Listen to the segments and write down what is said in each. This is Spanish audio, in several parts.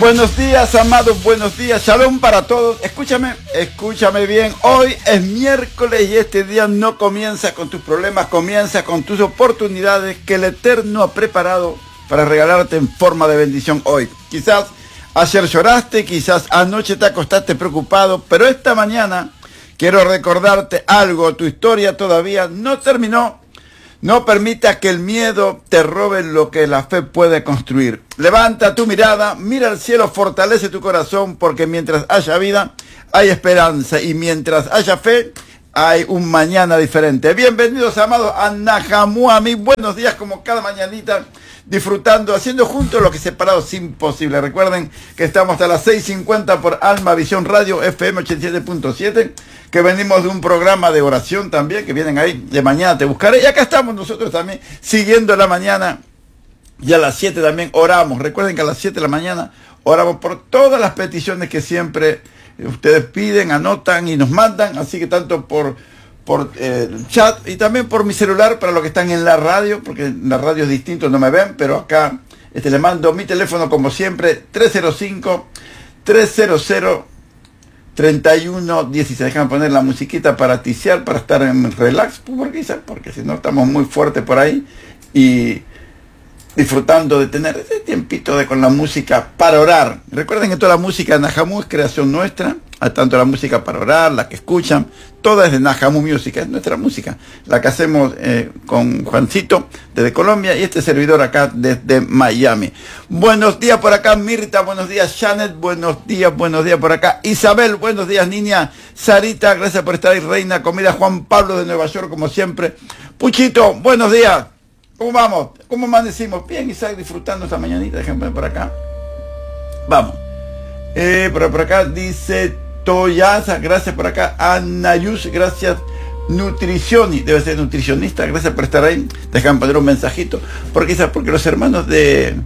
Buenos días, amados, buenos días, shalom para todos. Escúchame bien. Hoy es miércoles y este día no comienza con tus problemas, comienza con tus oportunidades que el Eterno ha preparado para regalarte en forma de bendición hoy. Quizás ayer lloraste, quizás anoche te acostaste preocupado, pero esta mañana quiero recordarte algo. Tu historia todavía no terminó. No permitas que el miedo te robe lo que la fe puede construir. Levanta tu mirada, mira al cielo, fortalece tu corazón, porque mientras haya vida, hay esperanza. Y mientras haya fe, hay un mañana diferente. Bienvenidos, amados, a Nahamuami. Buenos días, como cada mañanita, disfrutando, haciendo juntos lo que separados es imposible. Recuerden que estamos hasta las 6:50 por Alma Visión Radio FM 87.7, que venimos de un programa de oración también, que vienen ahí, de mañana te buscaré. Y acá estamos nosotros también, siguiendo la mañana, y a las 7 también oramos. Recuerden que a las 7 de la mañana oramos por todas las peticiones que siempre ustedes piden, anotan y nos mandan, así que tanto por el chat y también por mi celular para los que están en la radio, porque en la radio es distinto, no me ven, pero acá le mando mi teléfono como siempre, 305-300-3116. Déjame poner la musiquita para ticiar, para estar en relax, porque si no estamos muy fuertes por ahí, y disfrutando de tener ese tiempito con la música para orar. Recuerden que toda la música de Nahamu es creación nuestra, tanto la música para orar, la que escuchan, toda es de Nahamu Music, es nuestra música, la que hacemos con Juancito desde Colombia y este servidor acá desde Miami. Buenos días por acá, Mirta, buenos días, Janet, buenos días por acá, Isabel, buenos días, niña, Sarita, gracias por estar ahí, Reina Comida, Juan Pablo de Nueva York, como siempre, Puchito, buenos días. ¿Cómo vamos? ¿Cómo amanecimos? Bien, Isaac, disfrutando esta mañanita. Déjenme poner por acá. Vamos. Por acá dice Toyasa, gracias por acá. Anayush, gracias. Nutricioni, debe ser nutricionista, gracias por estar ahí. Déjame poner un mensajito. Porque los hermanos de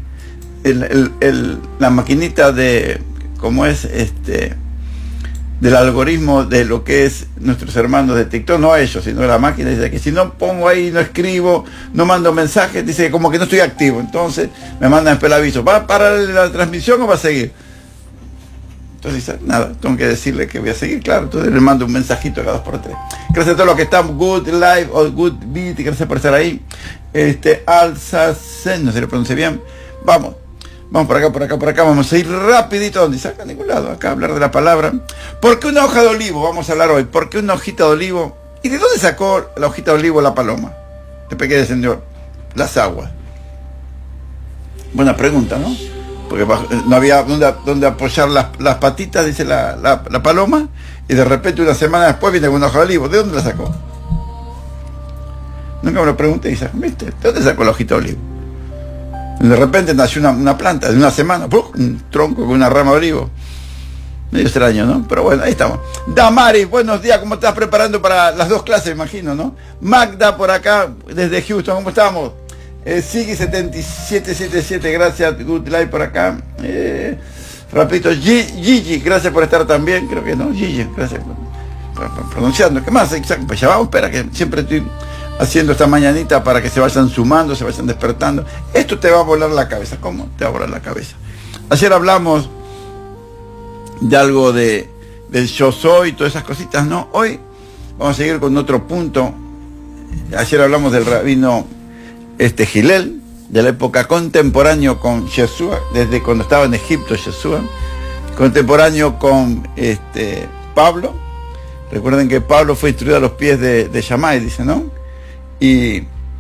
la maquinita de, ¿cómo es? Del algoritmo de lo que es nuestros hermanos de TikTok, no ellos, sino la máquina, dice que si no pongo ahí, no escribo, no mando mensajes, dice que como que no estoy activo, entonces me mandan el aviso, ¿va a parar la transmisión o va a seguir? Entonces dice, nada, tengo que decirle que voy a seguir, claro, entonces le mando un mensajito cada 2x3. Gracias a todos los que están, Good Live o Good Beat, gracias por estar ahí. Alsacen, no sé si lo pronuncié bien, vamos por acá, vamos a ir rapidito, donde saca a ningún lado, acá hablar de la palabra. ¿Por qué una hoja de olivo? Vamos a hablar hoy, ¿por qué una hojita de olivo? ¿Y de dónde sacó la hojita de olivo la paloma? Después que descendió las aguas. Buena pregunta, ¿no? Porque no había donde apoyar las patitas, dice la paloma, y de repente una semana después viene con una hoja de olivo. ¿De dónde la sacó? Nunca me lo pregunté, Isaac, ¿viste? ¿De dónde sacó la hojita de olivo? De repente nació una planta de una semana, un tronco con una rama de olivo. Medio extraño, ¿no? Pero bueno, ahí estamos. Damari, buenos días, ¿cómo estás preparando para las 2 clases, imagino, ¿no? Magda por acá, desde Houston, ¿cómo estamos? Sigui 7777, gracias, Good Life por acá. Rapidito, Gigi, gracias por estar también, creo que no, Gigi, gracias por pronunciando. ¿Qué más? Pues ya vamos, espera, que siempre estoy haciendo esta mañanita para que se vayan sumando, se vayan despertando. Esto te va a volar la cabeza. ¿Cómo? Te va a volar la cabeza. Ayer hablamos de algo del yo soy, todas esas cositas, ¿no? Hoy vamos a seguir con otro punto. Ayer hablamos del rabino Hillel, de la época contemporáneo con Yeshua, desde cuando estaba en Egipto Yeshua, contemporáneo con Pablo. Recuerden que Pablo fue instruido a los pies de Shammai, dice, ¿no? Y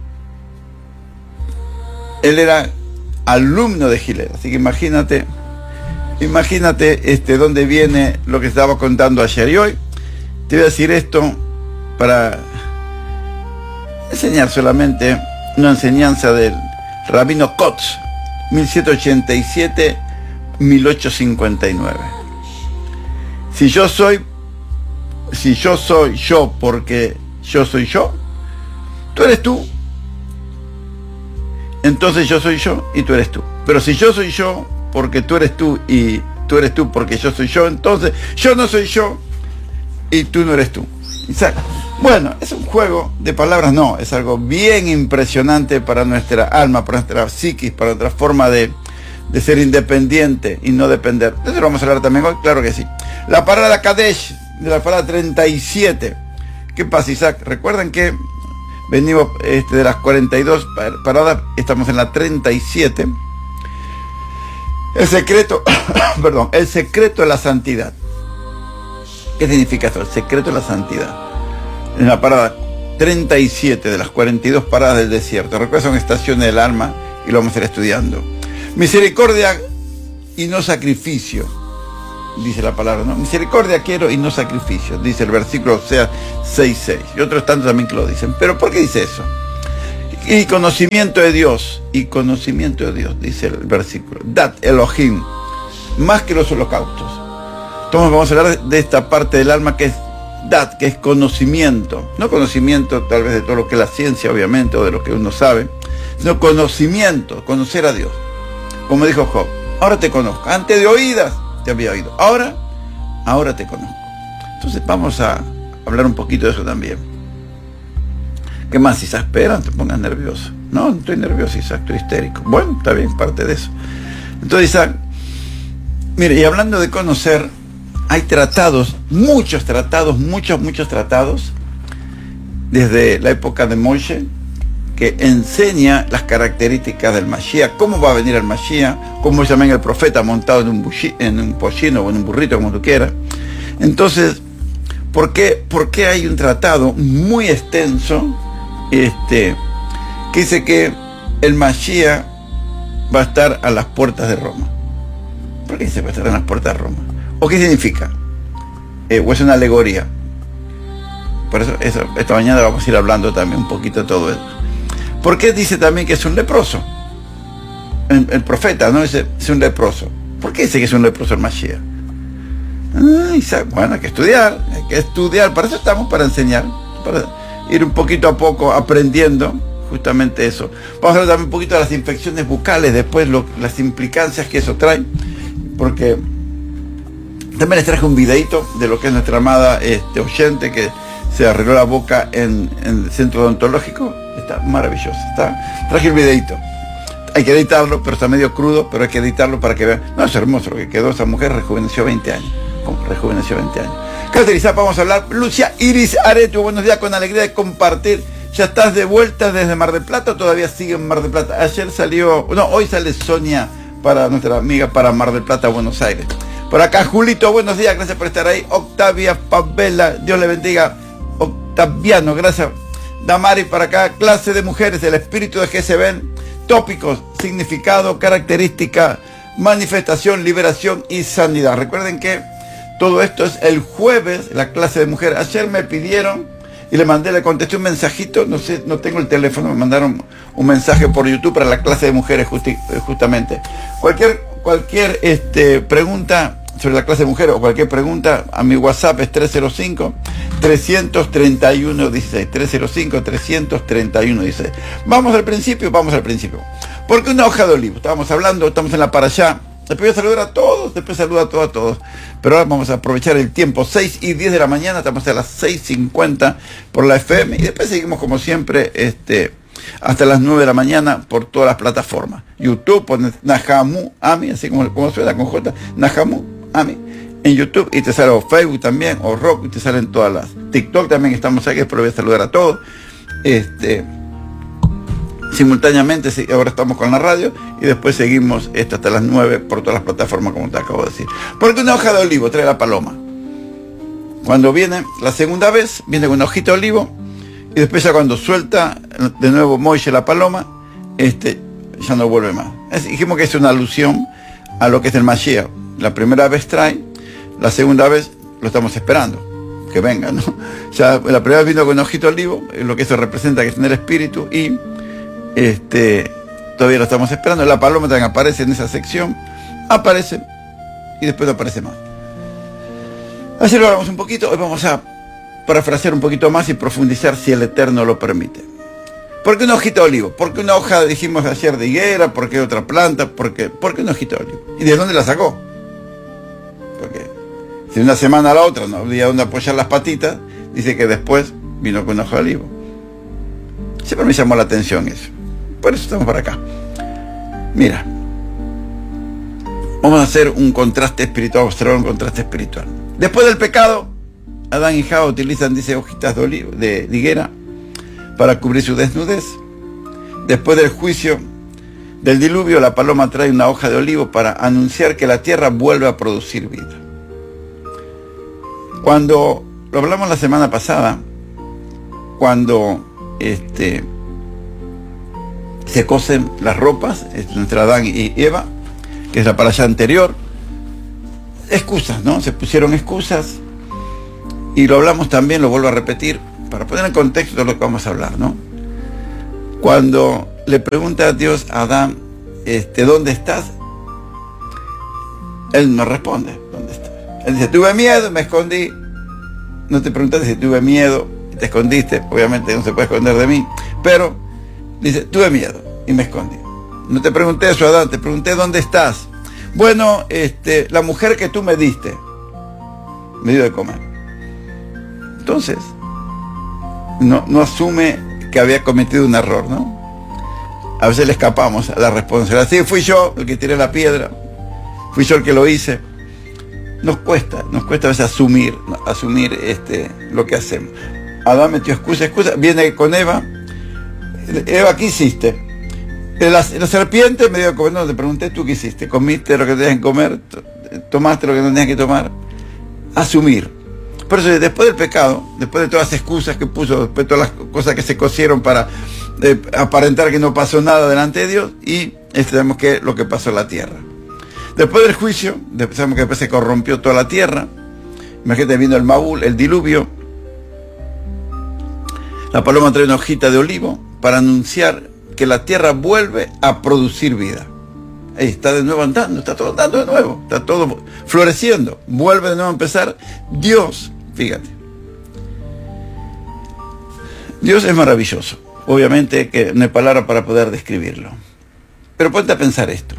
él era alumno de Hillel, así que imagínate dónde viene lo que estaba contando ayer. Y hoy te voy a decir esto para enseñar solamente una enseñanza del rabino Kotz, 1787-1859. Si yo soy yo porque yo soy yo, tú eres tú, entonces yo soy yo y tú eres tú. Pero si yo soy yo porque tú eres tú y tú eres tú porque yo soy yo, entonces yo no soy yo y tú no eres tú. Exacto. Bueno, es un juego de palabras, no, es algo bien impresionante para nuestra alma, para nuestra psiquis, para nuestra forma de de ser independiente y no depender. De eso lo vamos a hablar también hoy, claro que sí. La parada Kadesh, de la parada 37. ¿Qué pasa, Isaac? Recuerden que venimos de las 42 paradas, estamos en la 37. El secreto, perdón, el secreto de la santidad. ¿Qué significa eso? El secreto de la santidad. En la parada 37 de las 42 paradas del desierto. Recuerda, son estaciones del alma y lo vamos a ir estudiando. Misericordia y no sacrificio, dice la palabra, ¿no? Misericordia quiero y no sacrificio, dice el versículo Oseas 6:6. Y otros tantos también que lo dicen. ¿Pero por qué dice eso? Y conocimiento de Dios, dice el versículo. Dat Elohim, más que los holocaustos. Entonces vamos a hablar de esta parte del alma que es Dat, que es conocimiento. No conocimiento tal vez de todo lo que es la ciencia, obviamente, o de lo que uno sabe, sino conocimiento, conocer a Dios. Como dijo Job, ahora te conozco. Antes de oídas te había oído. Ahora te conozco. Entonces vamos a hablar un poquito de eso también. ¿Qué más? Si se esperan, te pongas nervioso. No estoy nervioso, Isaac, estoy histérico. Bueno, está bien, parte de eso. Entonces, Isaac, mire, y hablando de conocer, hay tratados, muchos tratados, desde la época de Moshe, que enseña las características del Mashiach, cómo va a venir el Mashiach, cómo llaman el profeta montado en un pollino o en un burrito, como tú quieras. Entonces, ¿por qué hay un tratado muy extenso que dice que el Mashiach va a estar a las puertas de Roma? ¿Por qué dice va a estar en las puertas de Roma? ¿O qué significa? ¿O es una alegoría? Por eso esta mañana vamos a ir hablando también un poquito de todo eso. ¿Por qué dice también que es un leproso? El profeta, ¿no? Dice, es un leproso. ¿Por qué dice que es un leproso el Mashiach? Bueno, hay que estudiar, para eso estamos, para enseñar, para ir un poquito a poco aprendiendo justamente eso. Vamos a hablar también un poquito de las infecciones bucales, después las implicancias que eso trae, porque también les traje un videito de lo que es nuestra amada oyente que se arregló la boca en el centro odontológico. Está maravilloso. Traje el videito. Hay que editarlo, pero está medio crudo, pero hay que editarlo para que vean. No, es hermoso lo que quedó. Esa mujer rejuveneció 20 años. Rejuveneció 20 años. Caracterizada, vamos a hablar. Lucia Iris Aretu, buenos días, con alegría de compartir. ¿Ya estás de vuelta desde Mar del Plata o todavía sigue en Mar del Plata? Hoy sale Sonia, para nuestra amiga, para Mar del Plata, Buenos Aires. Por acá, Julito, buenos días, gracias por estar ahí. Octavia Pavela, Dios le bendiga. Octaviano, gracias. Damari, para acá, clase de mujeres, el espíritu de Jezebel, tópicos, significado, característica, manifestación, liberación y sanidad. Recuerden que todo esto es el jueves, la clase de mujeres. Ayer me pidieron y le contesté un mensajito, no sé, no tengo el teléfono, me mandaron un mensaje por YouTube para la clase de mujeres justamente. Cualquier pregunta sobre la clase de mujeres o cualquier pregunta, a mi WhatsApp es 305-331-16, 305-331-16. Vamos al principio. Porque una hoja de olivo, estábamos hablando, estamos en la parashá. Después voy a saludar a todos, saludo a todos. Pero ahora vamos a aprovechar el tiempo, 6:10 de la mañana, estamos a las 6:50 por la FM. Y después seguimos como siempre, hasta las 9 de la mañana por todas las plataformas. YouTube, pones Nahamu Ami, así como suena con J, Nahamu Ami, en YouTube, y te sale o Facebook también, o Rock, y te salen todas las. TikTok también estamos aquí, pero voy a saludar a todos. Simultáneamente, ahora estamos con la radio, y después seguimos hasta las 9 por todas las plataformas, como te acabo de decir. Porque una hoja de olivo trae la paloma. Cuando viene la segunda vez, viene con una hojita de olivo, y después ya cuando suelta de nuevo Moishe la paloma, ya no vuelve más. Dijimos que es una alusión a lo que es el Mashiach. La primera vez trae, la segunda vez lo estamos esperando, que venga, ¿no? Ya la primera vez vino con un ojito de olivo, lo que eso representa, que es en el espíritu, y todavía lo estamos esperando. La paloma también aparece en esa sección, aparece, y después no aparece más. Así lo hablamos un poquito. Hoy vamos a parafrasear un poquito más y profundizar, si el Eterno lo permite. ¿Por qué una hojita de olivo? ¿Por qué una hoja, dijimos ayer, de higuera? ¿Por qué otra planta? ¿Por qué una hojita de olivo? ¿Y de dónde la sacó? Porque si de una semana a la otra no había donde apoyar las patitas, dice que después vino con una hoja de olivo. Siempre me llamó la atención eso. Por eso estamos por acá. Mira, Vamos a hacer un contraste espiritual, observar un contraste espiritual. Después del pecado, Adán y Java utilizan, dice, hojitas de higuera para cubrir su desnudez. Después del juicio del diluvio, la paloma trae una hoja de olivo para anunciar que la tierra vuelve a producir vida. Cuando lo hablamos la semana pasada, cuando se cosen las ropas entre Adán y Eva, que es la parasha anterior, excusas, ¿no? Se pusieron excusas, y lo hablamos también, lo vuelvo a repetir, para poner en contexto de lo que vamos a hablar, ¿no? Cuando le pregunta a Dios a Adán, ¿dónde estás? Él no responde, ¿dónde estás? Él dice, tuve miedo, me escondí. No te preguntaste si tuve miedo y te escondiste, obviamente no se puede esconder de mí, pero dice, tuve miedo y me escondí. No te pregunté eso, Adán, te pregunté dónde estás. Bueno, la mujer que tú me diste, me dio de comer. Entonces, no asume que había cometido un error, ¿no? A veces le escapamos a la responsabilidad. Sí, fui yo el que tiré la piedra, fui yo el que lo hice. Nos cuesta a veces asumir lo que hacemos. Adán metió excusa, viene con Eva. Eva, ¿qué hiciste? La serpiente me dio a comer. No, te pregunté, ¿tú qué hiciste? ¿Comiste lo que tenías que comer? ¿Tomaste lo que no tenías que tomar? Asumir. Por eso, después del pecado, después de todas las excusas que puso, después de todas las cosas que se cosieron para aparentar que no pasó nada delante de Dios, y sabemos que lo que pasó en la tierra. Después del juicio, sabemos que después se corrompió toda la tierra. Imagínate, vino el Mabul, el diluvio. La paloma trae una hojita de olivo para anunciar que la tierra vuelve a producir vida. Ahí está de nuevo andando, está todo andando de nuevo, está todo floreciendo, vuelve de nuevo a empezar. Dios, fíjate, Dios es maravilloso. Obviamente que no hay palabra para poder describirlo. Pero ponte a pensar esto.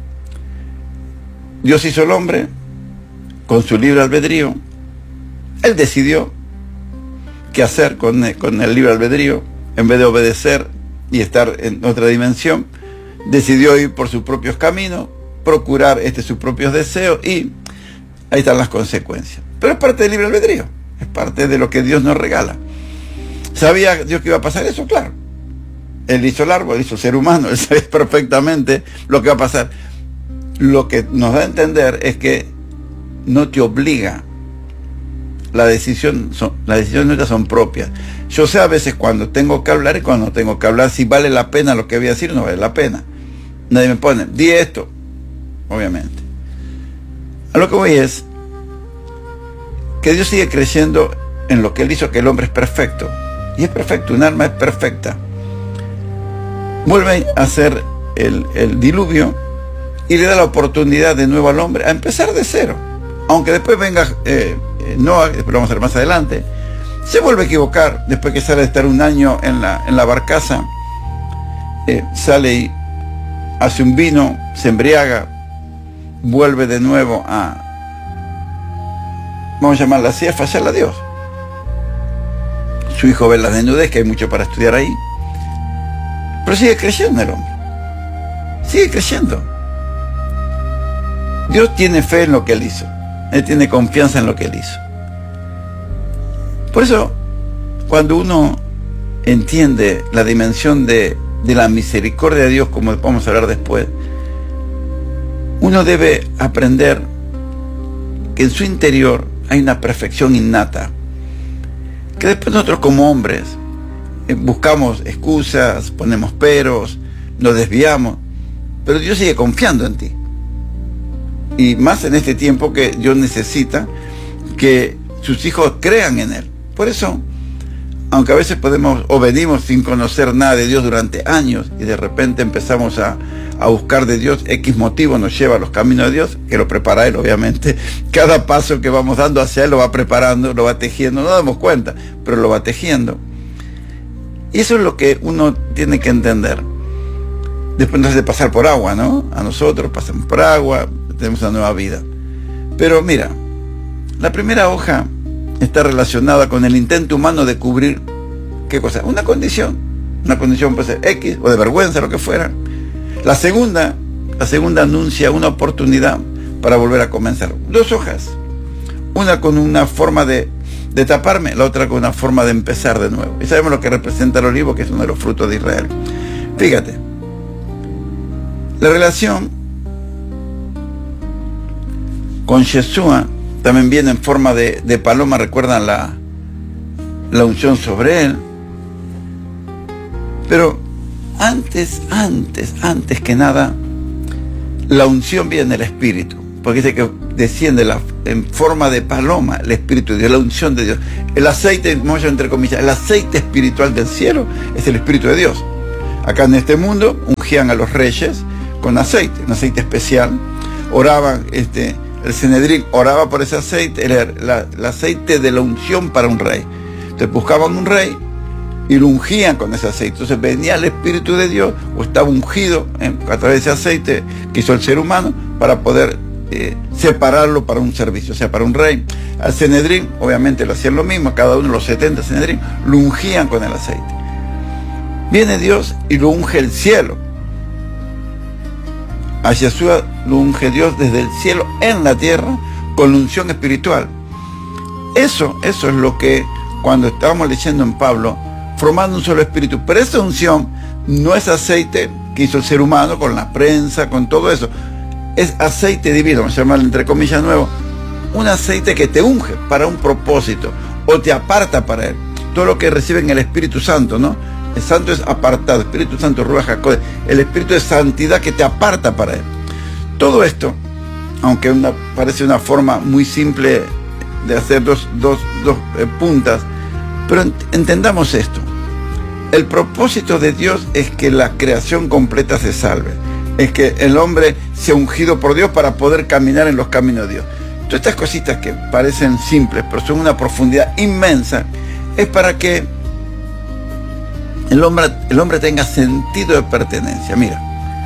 Dios hizo al hombre con su libre albedrío. Él decidió qué hacer con el libre albedrío. En vez de obedecer y estar en otra dimensión, decidió ir por sus propios caminos, procurar sus propios deseos, y ahí están las consecuencias. Pero es parte del libre albedrío, es parte de lo que Dios nos regala. ¿Sabía Dios que iba a pasar eso? Claro. Él hizo el árbol, hizo el ser humano, él sabía perfectamente lo que va a pasar. Lo que nos da a entender es que no te obliga. Las decisiones nuestras son propias. Yo sé a veces cuando tengo que hablar y cuando no tengo que hablar, si vale la pena lo que voy a decir o no vale la pena. Nadie me pone, di esto, obviamente. A lo que voy es que Dios sigue creyendo en lo que Él hizo, que el hombre es perfecto. Y es perfecto, un alma es perfecta. Vuelve a hacer el diluvio y le da la oportunidad de nuevo al hombre a empezar de cero. Aunque después venga Noah, después lo vamos a ver más adelante, se vuelve a equivocar después que sale de estar un año en la barcaza, sale y hace un vino, se embriaga, vuelve de nuevo a, vamos a llamarla así, a fallarle a Dios. Su hijo ve la desnudez, que hay mucho para estudiar ahí, pero sigue creyendo el hombre, sigue creyendo. Dios tiene fe en lo que Él hizo, Él tiene confianza en lo que Él hizo. Por eso, cuando uno entiende la dimensión de la misericordia de Dios, como vamos a hablar después, uno debe aprender que en su interior hay una perfección innata, que después nosotros como hombres buscamos excusas, ponemos peros, nos desviamos, pero Dios sigue confiando en ti. Y más en este tiempo que Dios necesita que sus hijos crean en Él. Por eso, aunque a veces podemos o venimos sin conocer nada de Dios durante años y de repente empezamos a buscar de Dios, X motivo nos lleva a los caminos de Dios, que lo prepara Él obviamente. Cada paso que vamos dando hacia Él lo va preparando, lo va tejiendo, no damos cuenta, pero lo va tejiendo. Y eso es lo que uno tiene que entender. Después nos hace pasar por agua, ¿no? A nosotros pasamos por agua, tenemos una nueva vida. Pero mira, la primera hoja está relacionada con el intento humano de cubrir, ¿qué cosa? Una condición puede ser X o de vergüenza, lo que fuera. La segunda anuncia una oportunidad para volver a comenzar. 2 hojas, una con una forma de taparme, la otra con una forma de empezar de nuevo. Y sabemos lo que representa el olivo, que es uno de los frutos de Israel. Fíjate, la relación con Yeshua también viene en forma de paloma. ¿Recuerdan la unción sobre él? Pero antes que nada, la unción viene del Espíritu, porque dice que desciende en forma de paloma el Espíritu de Dios, la unción de Dios. El aceite, vamos a entre comillas, el aceite espiritual del cielo es el Espíritu de Dios. Acá en este mundo ungían a los reyes con aceite, un aceite especial. Oraban, el Sanedrín oraba por ese aceite, era el aceite de la unción para un rey. Entonces buscaban un rey y lo ungían con ese aceite. Entonces venía el Espíritu de Dios, o estaba ungido a través de ese aceite que hizo el ser humano para poder separarlo para un servicio, o sea, para un rey. Al Sanedrín, obviamente, lo hacían lo mismo. Cada uno de los 70 Sanedrín lo ungían con el aceite. Viene Dios y lo unge el cielo. A Yeshua lo unge Dios desde el cielo en la tierra con la unción espiritual. Eso es lo que cuando estábamos leyendo en Pablo, formando un solo espíritu. Pero esa unción no es aceite que hizo el ser humano con la prensa, con todo eso. Es aceite divino, vamos a llamarlo entre comillas nuevo, un aceite que te unge para un propósito o te aparta para él. Todo lo que reciben el Espíritu Santo, ¿no? El Santo es apartado, Espíritu Santo, Ruach HaKodesh, el Espíritu de santidad que te aparta para él. Todo esto, aunque parece una forma muy simple de hacer dos puntas, pero entendamos esto. El propósito de Dios es que la creación completa se salve. Es que el hombre sea ungido por Dios para poder caminar en los caminos de Dios. Todas estas cositas que parecen simples, pero son una profundidad inmensa, es para que el hombre tenga sentido de pertenencia. Mira,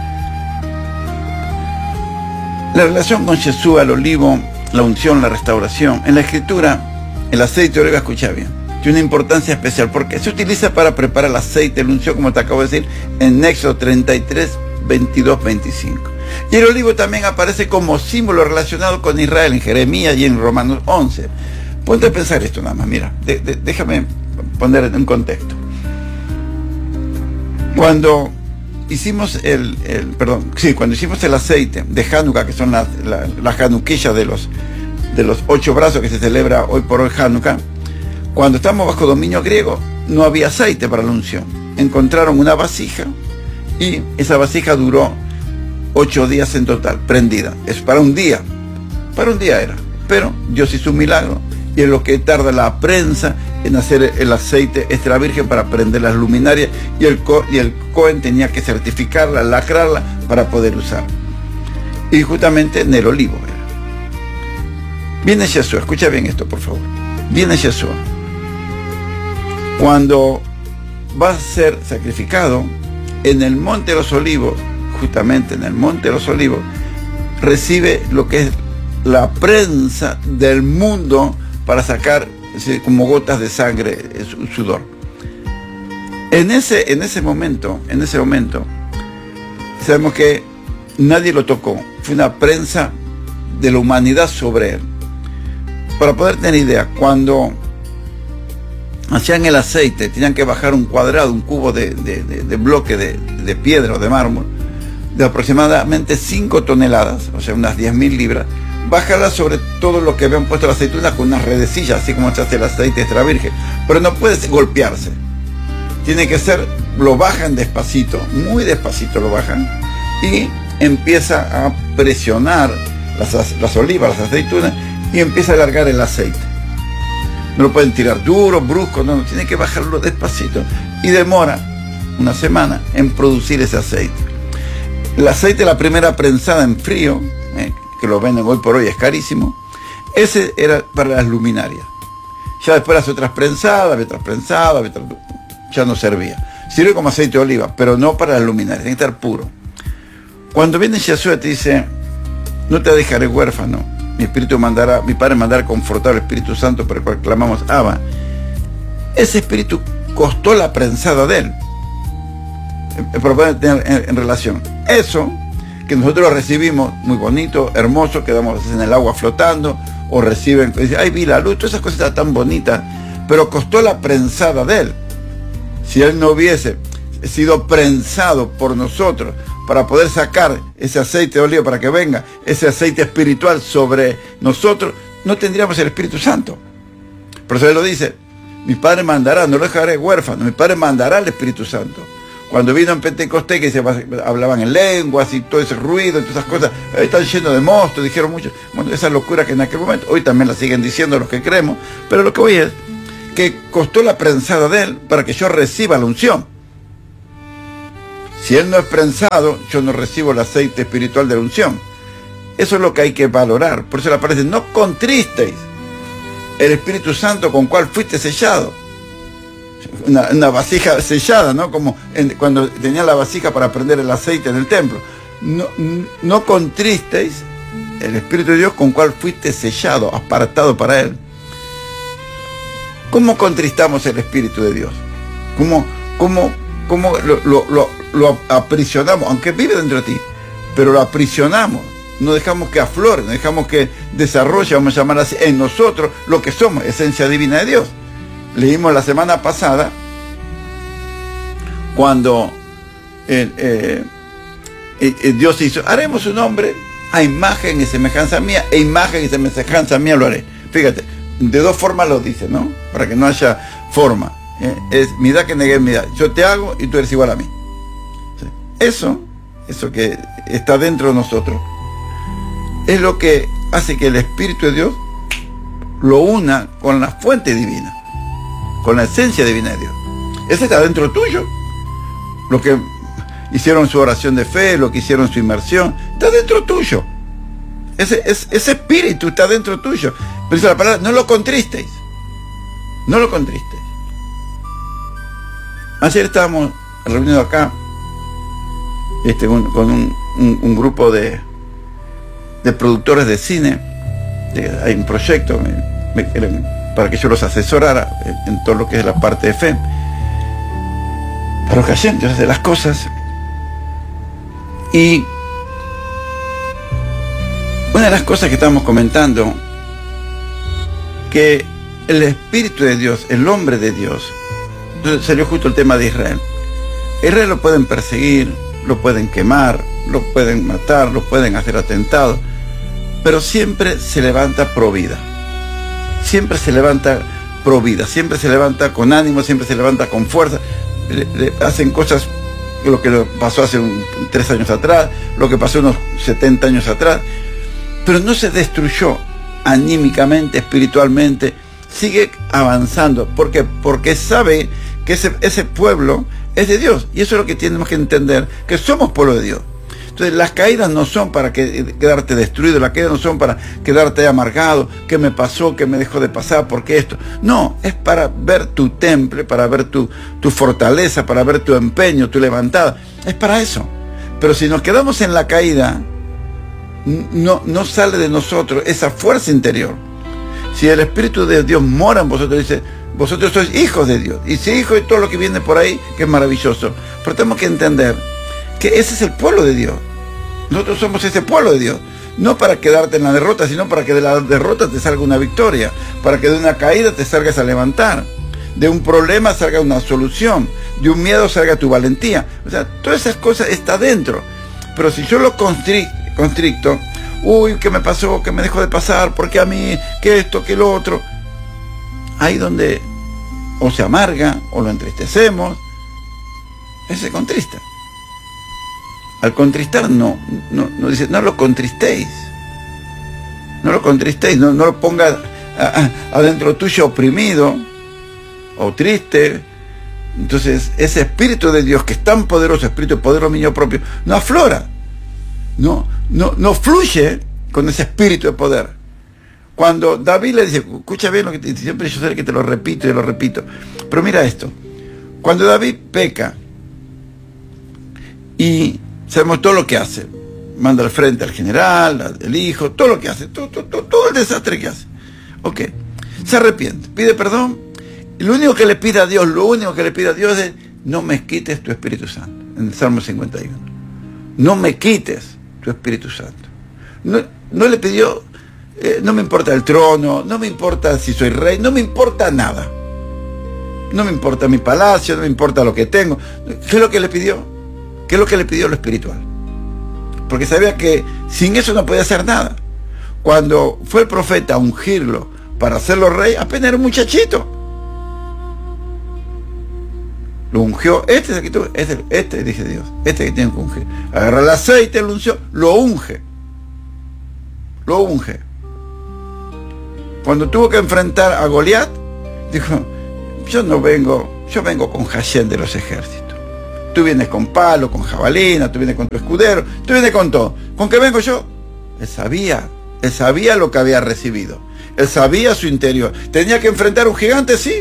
la relación con Yeshua, el olivo, la unción, la restauración. En la Escritura, el aceite de oliva, escucha bien, tiene una importancia especial porque se utiliza para preparar el aceite, la unción, como te acabo de decir, en Éxodo 33, 22, 25. Y el olivo también aparece como símbolo relacionado con Israel en Jeremías y en Romanos 11. Ponte a pensar esto nada más, mira, déjame poner en un contexto. Cuando hicimos cuando hicimos el aceite de Hanukkah, que son las hanuquillas de los 8 brazos que se celebra hoy por hoy Hanukkah, cuando estamos bajo dominio griego, no había aceite para la unción. Encontraron una vasija y esa vasija duró 8 días en total, prendida. Es para un día era. Pero Dios hizo un milagro y es lo que tarda la prensa en hacer el aceite extra virgen para prender las luminarias, y el Cohen tenía que certificarla, lacrarla para poder usar. Y justamente en el olivo era. Viene Yeshua, escucha bien esto por favor. Viene Yeshua. Cuando va a ser sacrificado en el Monte de los Olivos, justamente en el Monte de los Olivos, recibe lo que es la prensa del mundo para sacar como gotas de sangre, su sudor. En ese momento, sabemos que nadie lo tocó. Fue una prensa de la humanidad sobre él. Para poder tener idea, cuando hacían el aceite, tenían que bajar un cuadrado, un cubo de bloque de piedra o de mármol, de aproximadamente 5 toneladas, o sea, unas 10.000 libras, bájala sobre todo lo que habían puesto la aceituna con unas redecillas, así como se hace el aceite extra virgen. Pero no puede golpearse. Tiene que ser, lo bajan despacito, muy despacito lo bajan, y empieza a presionar las olivas, las aceitunas, y empieza a alargar el aceite. No lo pueden tirar duro, brusco, no, tiene que bajarlo despacito. Y demora una semana en producir ese aceite. El aceite, la primera prensada en frío, que lo venden hoy por hoy, es carísimo. Ese era para las luminarias. Ya después las otras prensadas, ya no servía. Sirve como aceite de oliva, pero no para las luminarias, tiene que estar puro. Cuando viene Yeshua te dice, no te dejaré huérfano, mi Padre mandará confortar al Espíritu Santo por el cual clamamos Abba. Ese espíritu costó la prensada de él. Para poder tener en relación. Eso que nosotros recibimos muy bonito, hermoso, quedamos en el agua flotando, o reciben, dicen, ay, vi la luz, todas esas cosas tan bonitas, pero costó la prensada de Él. Si Él no hubiese sido prensado por nosotros para poder sacar ese aceite de oliva, para que venga ese aceite espiritual sobre nosotros, no tendríamos el Espíritu Santo. Por eso Él lo dice, mi Padre mandará, no lo dejaré huérfano, mi Padre mandará el Espíritu Santo. Cuando vino en Pentecostés, que hablaban en lenguas y todo ese ruido y todas esas cosas, están llenos de monstruos, dijeron mucho, bueno, esa locura que en aquel momento, hoy también la siguen diciendo los que creemos, pero lo que voy es que costó la prensada de Él para que yo reciba la unción. Si Él no es prensado, yo no recibo el aceite espiritual de la unción. Eso es lo que hay que valorar. Por eso le aparece, no contristeis el Espíritu Santo con cual fuiste sellado. Una vasija sellada, ¿no? Como cuando tenía la vasija para prender el aceite en el templo. No contristeis el Espíritu de Dios con cual fuiste sellado, apartado para Él. ¿Cómo contristamos el Espíritu de Dios? ¿Cómo lo aprisionamos? Aunque vive dentro de ti, pero lo aprisionamos. No dejamos que aflore, no dejamos que desarrolle, vamos a llamar así, en nosotros lo que somos, esencia divina de Dios. Leímos la semana pasada cuando Dios hizo, haremos un hombre a imagen y semejanza mía, e imagen y semejanza mía lo haré. Fíjate, de dos formas lo dice, ¿no? Para que no haya forma. Es midá que negué midá. Yo te hago y tú eres igual a mí. Eso que está dentro de nosotros, es lo que hace que el Espíritu de Dios lo una con la fuente divina, con la esencia divina de Dios. Ese está dentro tuyo. Lo que hicieron su oración de fe, lo que hicieron su inmersión, está dentro tuyo. Ese espíritu está dentro tuyo. Pero dice la palabra, no lo contristéis. No lo contristéis. Ayer estábamos reunidos acá con un grupo de productores de cine. Hay un proyecto para que yo los asesorara en todo lo que es la parte de fe. Pero que Hashem Dios hace las cosas. Y una de las cosas que estamos comentando, que el Espíritu de Dios, el hombre de Dios, entonces salió justo el tema de Israel. Israel lo pueden perseguir, lo pueden quemar, lo pueden matar, lo pueden hacer atentados, pero siempre se levanta pro vida. Siempre se levanta pro vida, siempre se levanta con ánimo, siempre se levanta con fuerza. Le hacen cosas, lo que pasó hace 3 años atrás, lo que pasó unos 70 años atrás, pero no se destruyó anímicamente, espiritualmente, sigue avanzando. ¿Por qué? Porque sabe que ese pueblo es de Dios, y eso es lo que tenemos que entender, que somos pueblo de Dios. Entonces las caídas no son para quedarte destruido, las caídas no son para quedarte amargado, qué me pasó, qué me dejó de pasar, por qué esto. No, es para ver tu temple, para ver tu fortaleza, para ver tu empeño, tu levantada. Es para eso. Pero si nos quedamos en la caída, no sale de nosotros esa fuerza interior. Si el Espíritu de Dios mora en vosotros, dice, vosotros sois hijos de Dios. Y si hijos de todo lo que viene por ahí, que es maravilloso. Pero tenemos que entender que ese es el pueblo de Dios. Nosotros somos ese pueblo de Dios. No para quedarte en la derrota, sino para que de la derrota te salga una victoria. Para que de una caída te salgas a levantar. De un problema salga una solución. De un miedo salga tu valentía. O sea, todas esas cosas están dentro. Pero si yo lo constricto, uy, ¿qué me pasó? ¿Qué me dejó de pasar? ¿Por qué a mí? ¿Qué esto? ¿Qué lo otro? Ahí donde o se amarga, o lo entristecemos, ese contrista. Al contristar no dice, no lo contristéis. No lo contristéis, no lo pongas adentro tuyo oprimido o triste. Entonces ese Espíritu de Dios que es tan poderoso, Espíritu de poder dominio propio, no aflora, no fluye con ese Espíritu de poder. Cuando David le dice, escucha bien lo que te dice, siempre yo sé que te lo repito y lo repito, pero mira esto, cuando David peca y sabemos todo lo que hace, manda al frente al general, al hijo, todo lo que hace, todo el desastre que hace, ok, se arrepiente, pide perdón, y lo único que le pide a Dios, es, no me quites tu Espíritu Santo, en el Salmo 51, no me quites tu Espíritu Santo. No le pidió, no me importa el trono, no me importa si soy rey, no me importa nada. No me importa mi palacio, no me importa lo que tengo. ¿Qué es lo que le pidió? ¿Qué es lo que le pidió? Lo espiritual. Porque sabía que sin eso no podía hacer nada. Cuando fue el profeta a ungirlo para hacerlo rey, apenas era un muchachito. Lo ungió, este es el que tú, este dice Dios, este que tiene que ungir. Agarra el aceite, lo unció, lo unge. Lo unge. Cuando tuvo que enfrentar a Goliat, dijo, yo vengo con Hashem de los ejércitos. Tú vienes con palo, con jabalina, tú vienes con tu escudero, tú vienes con todo. ¿Con qué vengo yo? Él sabía lo que había recibido. Él sabía su interior. ¿Tenía que enfrentar a un gigante? Sí.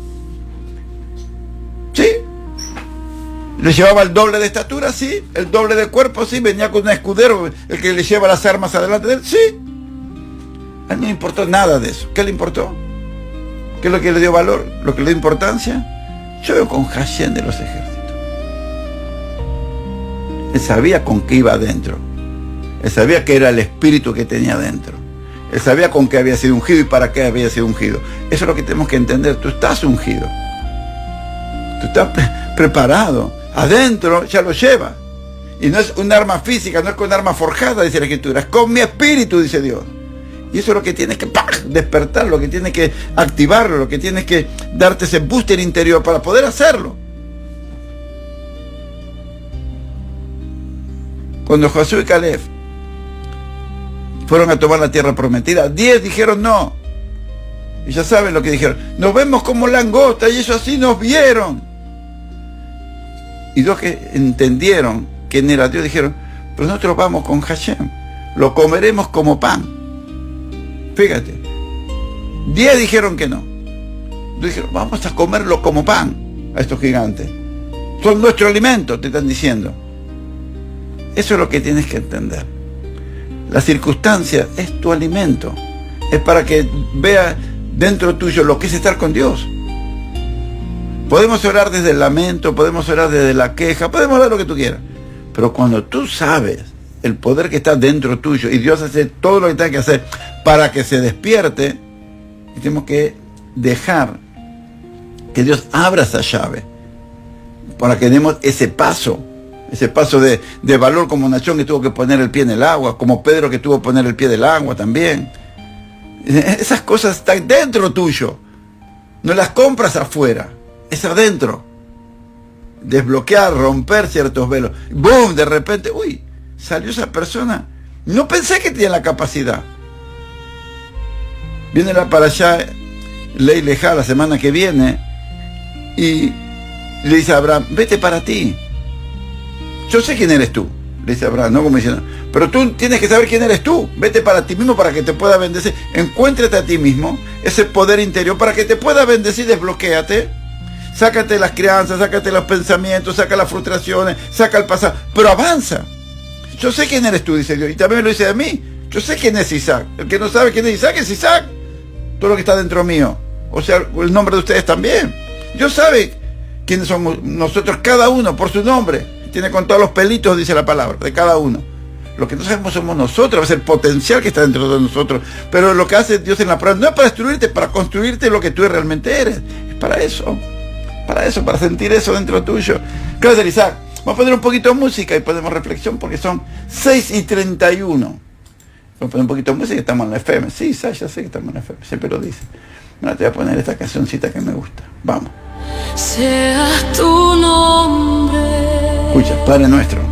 Sí. ¿Le llevaba el doble de estatura? Sí. ¿El doble de cuerpo? Sí. ¿Venía con un escudero, el que le lleva las armas adelante de él? Sí. A él no le importó nada de eso. ¿Qué le importó? ¿Qué es lo que le dio valor? ¿Lo que le dio importancia? Yo vengo con Hashem de los ejércitos. Él sabía con qué iba adentro. Él sabía que era el espíritu que tenía adentro. Él sabía con qué había sido ungido y para qué había sido ungido. Eso es lo que tenemos que entender. Tú estás ungido. Tú estás preparado. Adentro ya lo lleva. Y no es un arma física, no es con un arma forjada, dice la Escritura. Es con mi espíritu, dice Dios. Y eso es lo que tienes que despertar, lo que tienes que activarlo, lo que tienes que darte ese booster interior para poder hacerlo. Cuando Josué y Caleb fueron a tomar la tierra prometida, 10 dijeron no. Y ya saben lo que dijeron. Nos vemos como langosta y ellos así nos vieron. Y los que entendieron quién era Dios dijeron, pero nosotros vamos con Hashem, lo comeremos como pan. Fíjate, 10 dijeron que no. Dijeron, vamos a comerlo como pan a estos gigantes. Son nuestro alimento, te están diciendo. Eso es lo que tienes que entender. La circunstancia es tu alimento. Es para que veas dentro tuyo lo que es estar con Dios. Podemos orar desde el lamento, podemos orar desde la queja, podemos orar lo que tú quieras. Pero cuando tú sabes el poder que está dentro tuyo y Dios hace todo lo que tiene que hacer para que se despierte, tenemos que dejar que Dios abra esa llave para que demos ese paso de valor como nación que tuvo que poner el pie en el agua, como Pedro que tuvo que poner el pie del agua también. Esas cosas están dentro tuyo, no las compras afuera, es adentro. Desbloquear, romper ciertos velos. ¡Boom! De repente, uy, salió esa persona. No pensé que tenía la capacidad. Viene para allá Ley Lejá la semana que viene y le dice a Abraham, vete para ti. Yo sé quién eres tú, le dice Abraham, no como diciendo, pero tú tienes que saber quién eres tú. Vete para ti mismo para que te pueda bendecir. Encuéntrate a ti mismo, ese poder interior para que te pueda bendecir. Desbloquéate. Sácate las crianzas, sácate los pensamientos, saca las frustraciones, saca el pasado, pero avanza. Yo sé quién eres tú, dice Dios, y también me lo dice de mí. Yo sé quién es Isaac. El que no sabe quién es Isaac. Todo lo que está dentro mío. O sea, el nombre de ustedes también. Dios sabe quiénes somos nosotros, cada uno, por su nombre. Tiene con todos los pelitos, dice la palabra, de cada uno. Lo que no sabemos somos nosotros, es el potencial que está dentro de nosotros. Pero lo que hace Dios en la prueba no es para destruirte, es para construirte lo que tú realmente eres. Es para eso, para sentir eso dentro tuyo. Gracias, Isaac. Vamos a poner un poquito de música y ponemos reflexión porque son 6:31. Vamos a poner un poquito de música y estamos en la FM. Sí, Isaac, ya sé que estamos en la FM, siempre lo dice. Ahora te voy a poner esta cancioncita que me gusta. Vamos. Sea tu nombre. Escucha, Padre nuestro,